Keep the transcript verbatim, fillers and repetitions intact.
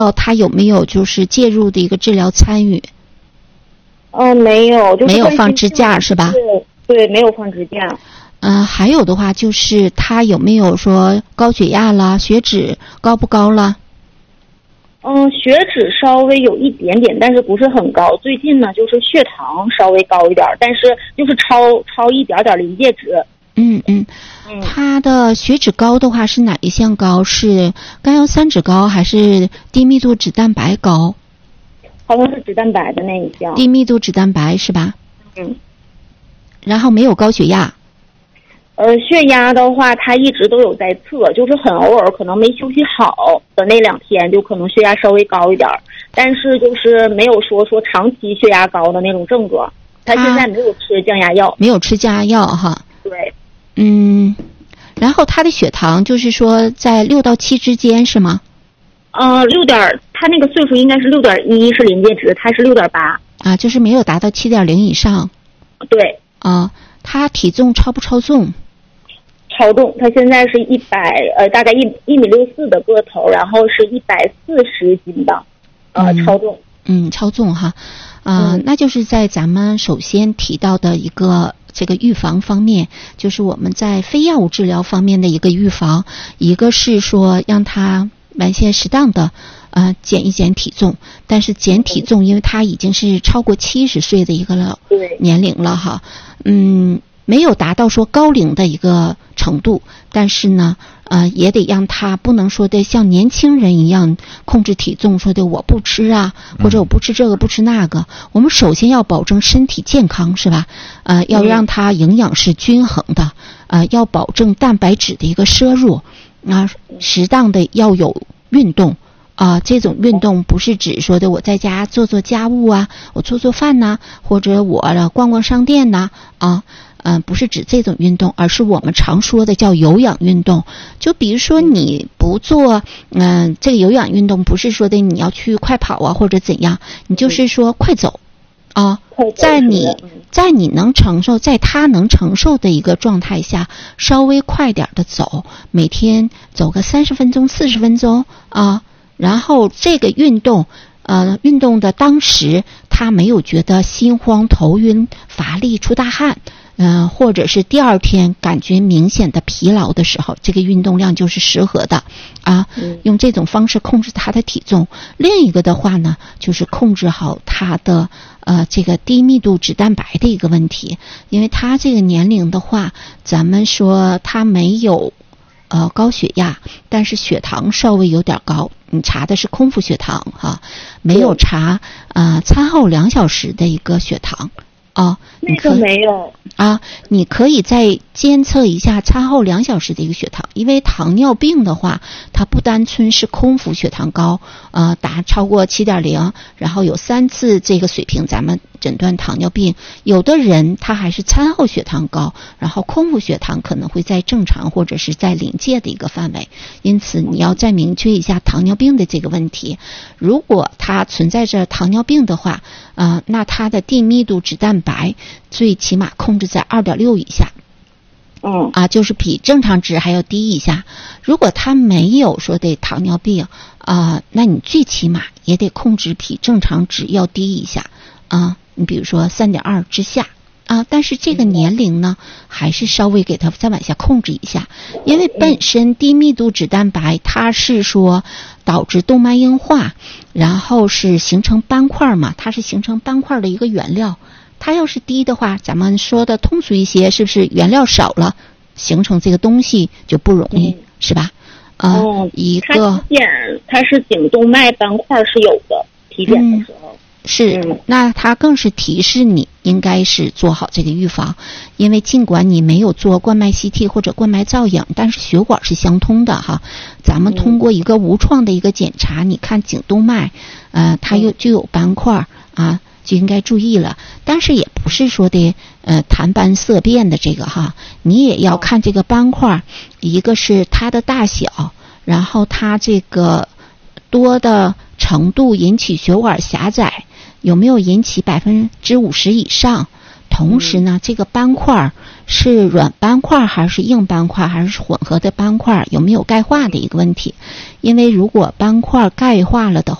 哦，他有没有就是介入的一个治疗参与？ 嗯，没有，就是没有放支架是吧？ 对，对，没有放支架。 嗯、呃，还有的话就是他有没有说高血压啦，血脂高不高了？ 嗯，血脂稍微有一点点，但是不是很高。最近呢，就是血糖稍微高一点，但是就是超超一点点临界值。 嗯嗯，他的血脂高的话是哪一项高？是甘油三酯高还是低密度脂蛋白高？ 好像是脂蛋白的那一项。 低密度脂蛋白是吧？ 嗯。 然后没有高血压。 呃，血压的话，他一直都有在测，就是很偶尔可能没休息好的那两天，就可能血压稍微高一点，但是就是没有说说长期血压高的那种症状。他现在没有吃降压药， 没有吃降压药哈。 对。 嗯，然后他的血糖就是说在六到七之间是吗？ 呃，六点，他那个岁数应该是六点一是临界值，他是六点八。 啊，就是没有达到七点零以上。 对。 啊，他体重超不超重？ 超重，他现在是一百呃，大概一一米六四的个头，然后是一百四十斤的，呃， 嗯、 超重。 嗯，超重哈，啊、呃嗯，那就是在咱们首先提到的一个这个预防方面，就是我们在非药物治疗方面的一个预防，一个是说让他完全适当的呃减一减体重，但是减体重，因为他已经是超过七十岁的一个了年龄了哈，嗯。没有达到说高龄的一个程度，但是呢，呃，也得让他不能说的像年轻人一样控制体重，说的我不吃啊，或者我不吃这个不吃那个。我们首先要保证身体健康，是吧？呃，要让他营养是均衡的，呃，要保证蛋白质的一个摄入，啊、呃，适当的要有运动。啊、呃，这种运动不是指说的我在家做做家务啊，我做做饭呐、啊，或者我逛逛商店呐、啊，啊。嗯、呃，不是指这种运动，而是我们常说的叫有氧运动。就比如说你不做，嗯、呃，这个有氧运动不是说的你要去快跑啊或者怎样，你就是说快走，啊，在你在你能承受，在他能承受的一个状态下，稍微快点的走，每天走个三十分钟、四十分钟啊，然后这个运动。呃，运动的当时他没有觉得心慌、头晕、乏力、出大汗，嗯、呃，或者是第二天感觉明显的疲劳的时候，这个运动量就是适合的啊。用这种方式控制他的体重。另一个的话呢，就是控制好他的呃这个低密度脂蛋白的一个问题，因为他这个年龄的话，咱们说他没有。呃，高血压，但是血糖稍微有点高，你查的是空腹血糖哈，没有查呃餐后两小时的一个血糖啊。 那个没有啊，你可以再监测一下餐后两小时的一个血糖，因为糖尿病的话，它不单纯是空腹血糖高，呃，达超过七点零，然后有三次这个水平，咱们诊断糖尿病。有的人他还是餐后血糖高，然后空腹血糖可能会在正常或者是在临界的一个范围，因此你要再明确一下糖尿病的这个问题。如果它存在着糖尿病的话，呃，那它的低密度脂蛋白最起码控制在二点六以下。 嗯啊，就是比正常值还要低一下。如果他没有说的糖尿病啊、呃，那你最起码也得控制比正常值要低一下啊。你比如说三点二之下啊，但是这个年龄呢，还是稍微给他再往下控制一下，因为本身低密度脂蛋白它是说导致动脉硬化，然后是形成斑块嘛，它是形成斑块的一个原料。它要是低的话，咱们说的通俗一些，是不是原料少了，形成这个东西就不容易，嗯、是吧？啊、呃哦， 一个它体检它是颈动脉斑块是有的，体检的时候。 嗯是、嗯，那它更是提示你应该是做好这个预防，因为尽管你没有做冠脉 C T 或者冠脉造影，但是血管是相通的哈。咱们通过一个无创的一个检查，嗯、你看颈动脉，呃，它又就有斑块啊，就应该注意了。但是也不是说的呃谈斑色变的这个哈，你也要看这个斑块，一个是它的大小，然后它这个多的程度引起血管狭窄。有没有引起百分之五十以上？ 同时呢，这个斑块是软斑块还是硬斑块还是混合的斑块，有没有钙化的一个问题。因为如果斑块钙化了的话